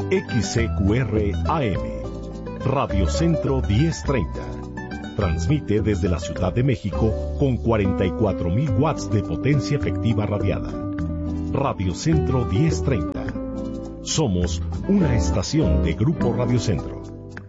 XCQR AM, Radio Centro 1030. Transmite desde la Ciudad de México con 44.000 watts de potencia efectiva radiada. Radio Centro 1030. Somos una estación de Grupo Radio Centro.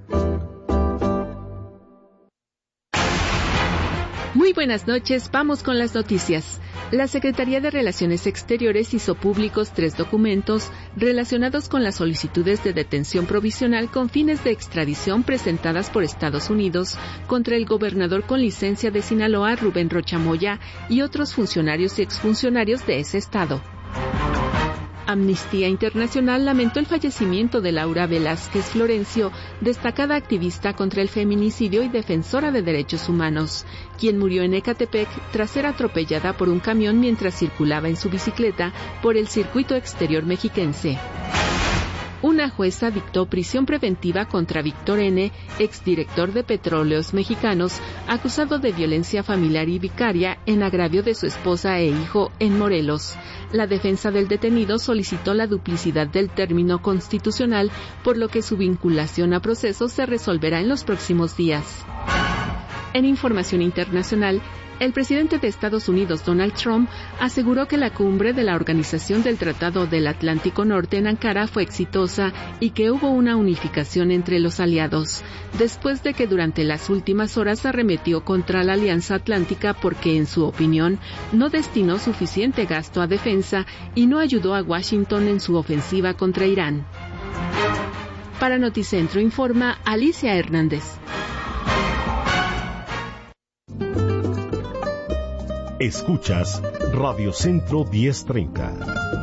Muy buenas noches, vamos con las noticias. La Secretaría de Relaciones Exteriores hizo públicos 3 documentos relacionados con las solicitudes de detención provisional con fines de extradición presentadas por Estados Unidos contra el gobernador con licencia de Sinaloa, Rubén Rocha Moya, y otros funcionarios y exfuncionarios de ese estado. Amnistía Internacional lamentó el fallecimiento de Laura Velázquez Florencio, destacada activista contra el feminicidio y defensora de derechos humanos, quien murió en Ecatepec tras ser atropellada por un camión mientras circulaba en su bicicleta por el circuito exterior mexiquense. Una jueza dictó prisión preventiva contra Víctor N., exdirector de Petróleos Mexicanos, acusado de violencia familiar y vicaria en agravio de su esposa e hijo en Morelos. La defensa del detenido solicitó la duplicidad del término constitucional, por lo que su vinculación a proceso se resolverá en los próximos días. En información internacional, el presidente de Estados Unidos, Donald Trump, aseguró que la cumbre de la Organización del Tratado del Atlántico Norte en Ankara fue exitosa y que hubo una unificación entre los aliados, después de que durante las últimas horas arremetió contra la Alianza Atlántica porque, en su opinión, no destinó suficiente gasto a defensa y no ayudó a Washington en su ofensiva contra Irán. Para Noticentro informa Alicia Hernández. Escuchas Radio Centro 1030.